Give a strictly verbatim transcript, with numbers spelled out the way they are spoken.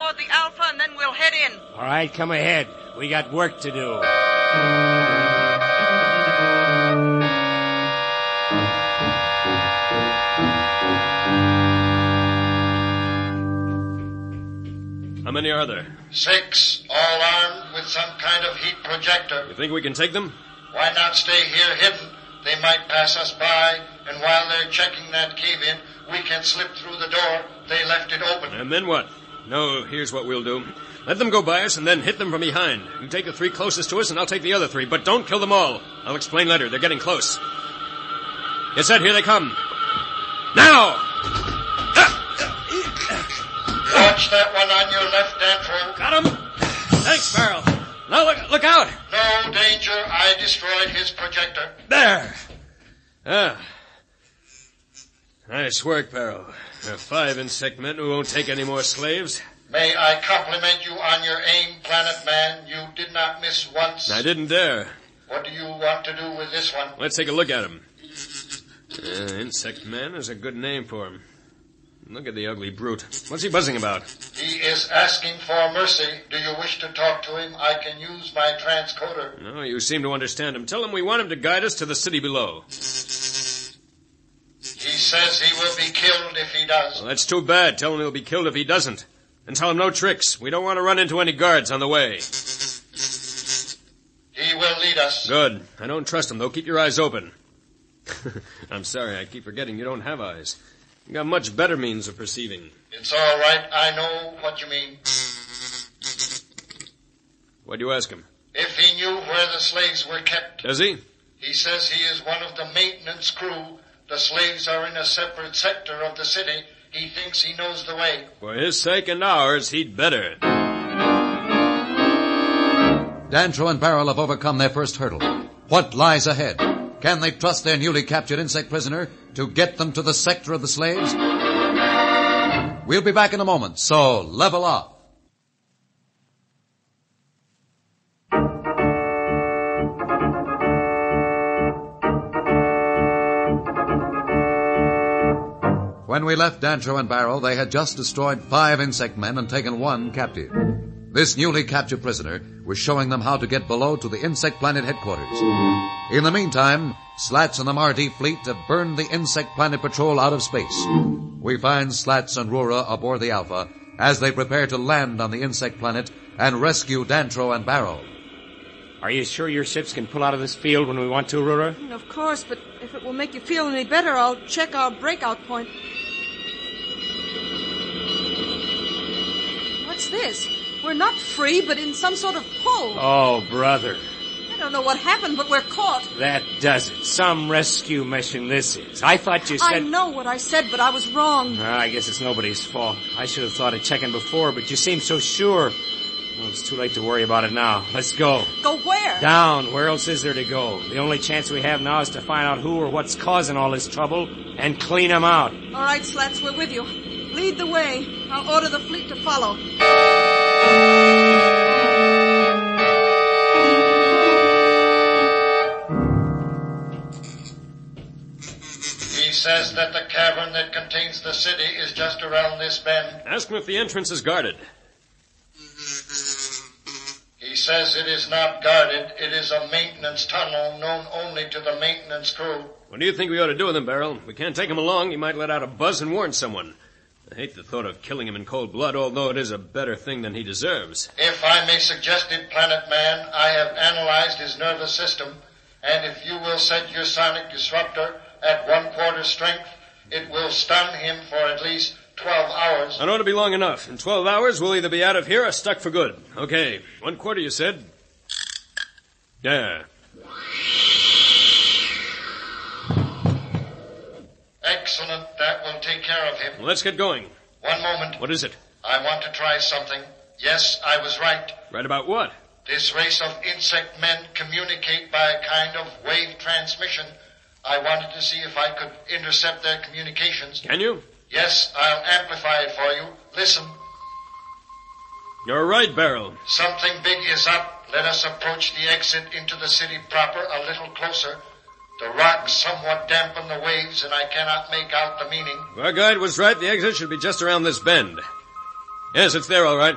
toward the Alpha, and then we'll head in. All right, come ahead. We got work to do. How many are there? Six, all armed with some kind of heat projector. You think we can take them? Why not stay here hidden? They might pass us by, and while they're checking that cave-in, we can slip through the door. They left it open. And then what? No, here's what we'll do. Let them go by us and then hit them from behind. You take the three closest to us and I'll take the other three, but don't kill them all. I'll explain later. They're getting close. Get set, here they come. Now! Watch that one on your left, Danfro. Got him! Thanks, Farrell. Now look, look out! No danger. I destroyed his projector. There! Ah. Nice work, Farrell. There are five insect men who won't take any more slaves. May I compliment you on your aim, Planet Man? You did not miss once. I didn't dare. What do you want to do with this one? Let's take a look at him. Uh, Insect Man is a good name for him. Look at the ugly brute. What's he buzzing about? He is asking for mercy. Do you wish to talk to him? I can use my transcoder. No, you seem to understand him. Tell him we want him to guide us to the city below. He says he will be killed if he does. Well, that's too bad. Tell him he'll be killed if he doesn't. And tell him no tricks. We don't want to run into any guards on the way. He will lead us. Good. I don't trust him, though. Keep your eyes open. I'm sorry, I keep forgetting you don't have eyes. You got much better means of perceiving. It's all right. I know what you mean. What'd you ask him? If he knew where the slaves were kept. Does he? He says he is one of the maintenance crew. The slaves are in a separate sector of the city. He thinks he knows the way. For his sake and ours, he'd better. Dancho and Barrel have overcome their first hurdle. What lies ahead? Can they trust their newly captured insect prisoner to get them to the sector of the slaves? We'll be back in a moment, so level off. When we left Dancho and Barrel, they had just destroyed five insect men and taken one captive. This newly captured prisoner was showing them how to get below to the Insect Planet headquarters. In the meantime, Slats and the Marti fleet have burned the Insect Planet patrol out of space. We find Slats and Rura aboard the Alpha as they prepare to land on the Insect Planet and rescue Dancho and Barrel. Are you sure your ships can pull out of this field when we want to, Rura? Of course, but if it will make you feel any better, I'll check our breakout point. What's this? We're not free, but in some sort of pull. Oh, brother. I don't know what happened, but we're caught. That does it. Some rescue mission this is. I thought you said... I know what I said, but I was wrong. Ah, I guess it's nobody's fault. I should have thought of checking before, but you seem so sure. Well, it's too late to worry about it now. Let's go. Go where? Down. Where else is there to go? The only chance we have now is to find out who or what's causing all this trouble and clean them out. All right, Slats, we're with you. Lead the way. I'll order the fleet to follow. He says that the cavern that contains the city is just around this bend. Ask him if the entrance is guarded. He says it is not guarded. It is a maintenance tunnel known only to the maintenance crew. What do you think we ought to do with him, Barrel? We can't take him along. He might let out a buzz and warn someone. I hate the thought of killing him in cold blood, although it is a better thing than he deserves. If I may suggest it, Planet Man, I have analyzed his nervous system, and if you will set your sonic disruptor at one-quarter strength, it will stun him for at least twelve hours. That ought to be long enough. In twelve hours, we'll either be out of here or stuck for good. Okay, one quarter, you said? Yeah. Excellent. That will take care of him. Well, let's get going. One moment. What is it? I want to try something. Yes, I was right. Right about what? This race of insect men communicate by a kind of wave transmission. I wanted to see if I could intercept their communications. Can you? Yes, I'll amplify it for you. Listen. You're right, Barrel. Something big is up. Let us approach the exit into the city proper a little closer. The rocks somewhat dampen the waves, and I cannot make out the meaning. Our guide was right. The exit should be just around this bend. Yes, it's there, all right.